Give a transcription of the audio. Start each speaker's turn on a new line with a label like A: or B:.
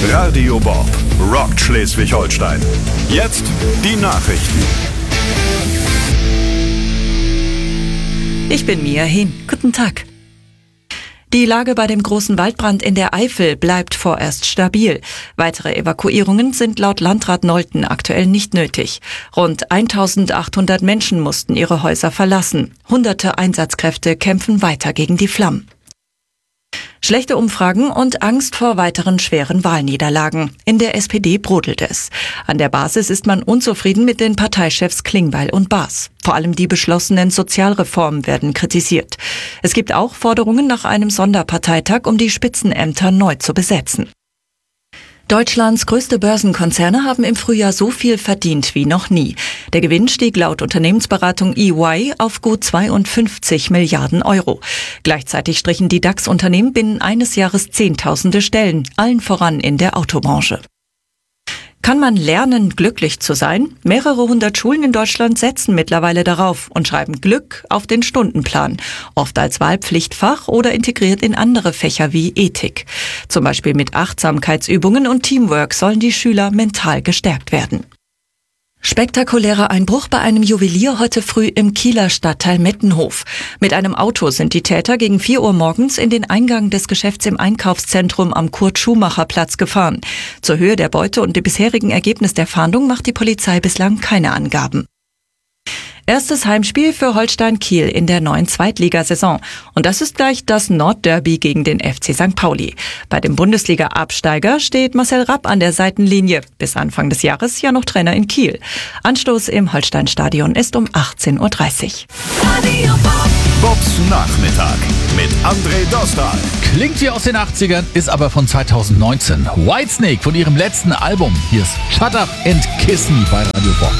A: Radio Bob rockt Schleswig-Holstein. Jetzt die Nachrichten.
B: Ich bin Mia Hin. Guten Tag. Die Lage bei dem großen Waldbrand in der Eifel bleibt vorerst stabil. Weitere Evakuierungen sind laut Landrat Nolten aktuell nicht nötig. Rund 1800 Menschen mussten ihre Häuser verlassen. Hunderte Einsatzkräfte kämpfen weiter gegen die Flammen. Schlechte Umfragen und Angst vor weiteren schweren Wahlniederlagen. In der SPD brodelt es. An der Basis ist man unzufrieden mit den Parteichefs Klingbeil und Baas. Vor allem die beschlossenen Sozialreformen werden kritisiert. Es gibt auch Forderungen nach einem Sonderparteitag, um die Spitzenämter neu zu besetzen. Deutschlands größte Börsenkonzerne haben im Frühjahr so viel verdient wie noch nie. Der Gewinn stieg laut Unternehmensberatung EY auf gut 52 Milliarden Euro. Gleichzeitig strichen die DAX-Unternehmen binnen eines Jahres Zehntausende Stellen, allen voran in der Autobranche. Kann man lernen, glücklich zu sein? Mehrere hundert Schulen in Deutschland setzen mittlerweile darauf und schreiben Glück auf den Stundenplan, oft als Wahlpflichtfach oder integriert in andere Fächer wie Ethik. Zum Beispiel mit Achtsamkeitsübungen und Teamwork sollen die Schüler mental gestärkt werden. Spektakulärer Einbruch bei einem Juwelier heute früh im Kieler Stadtteil Mettenhof. Mit einem Auto sind die Täter gegen 4 Uhr morgens in den Eingang des Geschäfts im Einkaufszentrum am Kurt-Schumacher-Platz gefahren. Zur Höhe der Beute und dem bisherigen Ergebnis der Fahndung macht die Polizei bislang keine Angaben. Erstes Heimspiel für Holstein Kiel in der neuen Zweitligasaison. Und das ist gleich das Nordderby gegen den FC St. Pauli. Bei dem Bundesliga-Absteiger steht Marcel Rapp an der Seitenlinie. Bis Anfang des Jahres ja noch Trainer in Kiel. Anstoß im Holstein-Stadion ist um 18:30 Uhr.
A: Bobs Nachmittag mit André Dostal.
C: Klingt wie aus den 80ern, ist aber von 2019. Whitesnake von ihrem letzten Album. Hier ist Shut Up and Kiss Me bei Radio Bob.